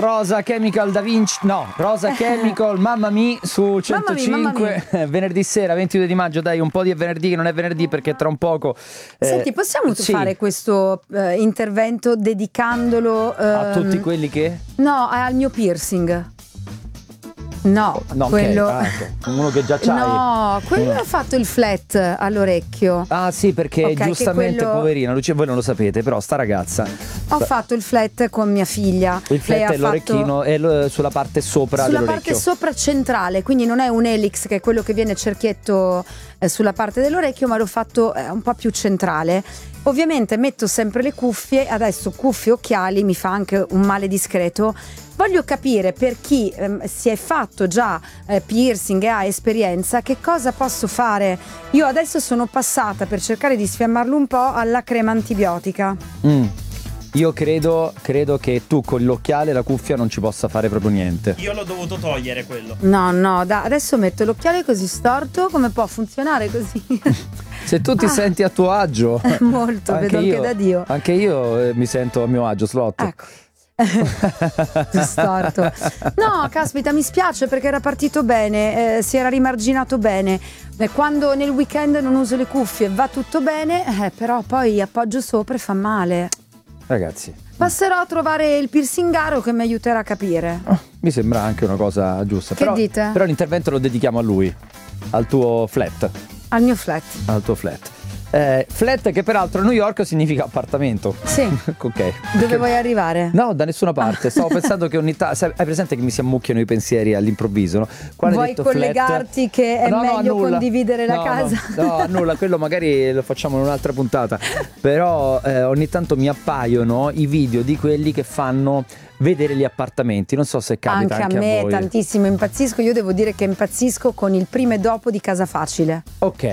Rosa Chemical Da Vinci, no, Rosa Chemical, Mamma Mia su 105, venerdì sera 22 di maggio, dai, un po' di venerdì che non è venerdì perché tra un poco... Senti, possiamo fare questo intervento dedicandolo... a tutti quelli che... No, al mio piercing. No, quello... Okay. Uno che già c'hai. No, quello ha fatto il flat all'orecchio. Ah sì, perché giustamente poverina, voi non lo sapete, però sta ragazza ho fatto il flat con mia figlia. Il flat è l'orecchino, è sulla parte sopra dell'orecchio. Sulla parte sopra centrale, quindi non è un helix che è quello che viene cerchietto sulla parte dell'orecchio, ma l'ho fatto un po' più centrale. Ovviamente metto sempre le cuffie, adesso cuffie, occhiali, mi fa anche un male discreto. Voglio capire, per chi si è fatto già piercing e ha esperienza, che cosa posso fare. Io adesso sono passata, per cercare di sfiammarlo un po', alla crema antibiotica. Io credo che tu con l'occhiale e la cuffia non ci possa fare proprio niente. Io l'ho dovuto togliere quello. No, adesso metto l'occhiale così storto, come può funzionare così? Se tu ti senti a tuo agio. Molto, vedo anche da Dio. Anche io mi sento a mio agio, Slot. Ecco. Storto. No, caspita, mi spiace perché era partito bene, si era rimarginato bene. Quando nel weekend non uso le cuffie va tutto bene, però poi appoggio sopra e fa male. Ragazzi, passerò a trovare il piercingaro che mi aiuterà a capire. Mi sembra anche una cosa giusta. Che dite? Però l'intervento lo dedichiamo a lui, al tuo flat. Al mio flat. Al tuo flat. Flat che peraltro a New York significa appartamento. Sì. Ok. Dove vuoi arrivare? No, da nessuna parte. Stavo pensando che ogni tanto... Hai presente che mi si ammucchiano i pensieri all'improvviso, no? Quando vuoi collegarti flat, che è meglio condividere la casa? No, a nulla, quello magari lo facciamo in un'altra puntata. Però ogni tanto mi appaiono i video di quelli che fanno vedere gli appartamenti. Non so se capita anche a me. A voi. Tantissimo, impazzisco. Io devo dire che impazzisco con il prima e dopo di Casa Facile. Ok,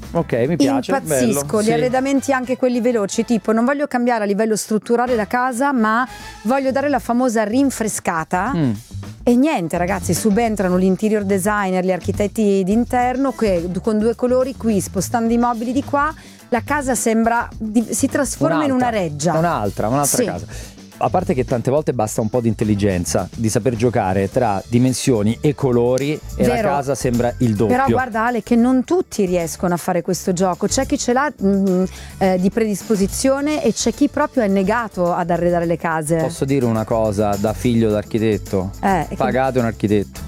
mi piace. Impazzisco, bello. Gli arredamenti anche quelli veloci, tipo non voglio cambiare a livello strutturale la casa, ma voglio dare la famosa rinfrescata. E niente, ragazzi, subentrano l'interior designer, gli architetti d'interno che con due colori qui, spostando i mobili di qua, la casa sembra si trasforma in una reggia. Un'altra sì. casa. A parte che tante volte basta un po' di intelligenza, di saper giocare tra dimensioni e colori e vero. La casa sembra il doppio. Però guarda Ale che non tutti riescono a fare questo gioco, c'è chi ce l'ha di predisposizione e c'è chi proprio è negato ad arredare le case. Posso dire una cosa da figlio d'architetto? Pagate un architetto.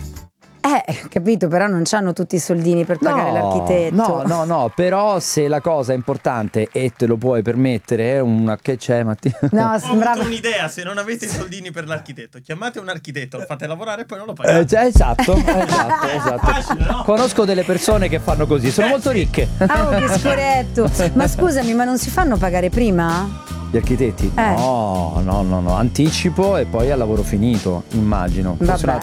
Capito, però non c'hanno tutti i soldini per pagare l'architetto. No, però se la cosa è importante e te lo puoi permettere, che c'è Mattia? No, sembrava... Ho avuto un'idea, se non avete i soldini per l'architetto, chiamate un architetto, lo fate lavorare e poi non lo pagate. Esatto. Facile, no? Conosco delle persone che fanno così, sono molto ricche. Che scoretto. Ma scusami, ma non si fanno pagare prima? Gli architetti? No, anticipo e poi al lavoro finito, immagino. Fosse